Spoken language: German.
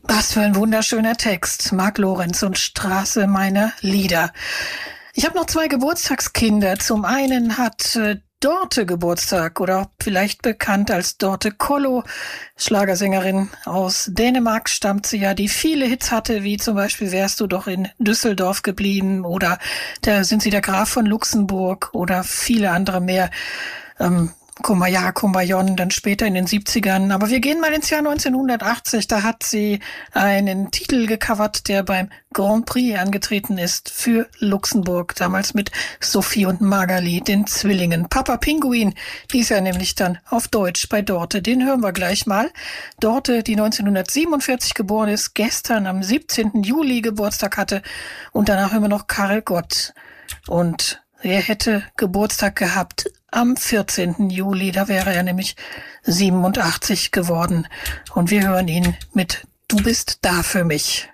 Was für ein wunderschöner Text. Mark Lorenz und Straße meiner Lieder. Ich habe noch zwei Geburtstagskinder. Zum einen hat Dorte Geburtstag oder vielleicht bekannt als Dorte Kollo, Schlagersängerin aus Dänemark stammt sie ja, die viele Hits hatte, wie zum Beispiel Wärst du doch in Düsseldorf geblieben oder da sind sie der Graf von Luxemburg oder viele andere mehr. Kumbaya, Kumbayon, dann später in den 70ern. Aber wir gehen mal ins Jahr 1980. Da hat sie einen Titel gecovert, der beim Grand Prix angetreten ist für Luxemburg. Damals mit Sophie und Magali, den Zwillingen. Papa Pinguin hieß er nämlich dann auf Deutsch bei Dorte. Den hören wir gleich mal. Dorte, die 1947 geboren ist, gestern am 17. Juli Geburtstag hatte. Und danach hören wir noch Karel Gott. Und er hätte Geburtstag gehabt am 14. Juli, da wäre er nämlich 87 geworden. Und wir hören ihn mit Du bist da für mich.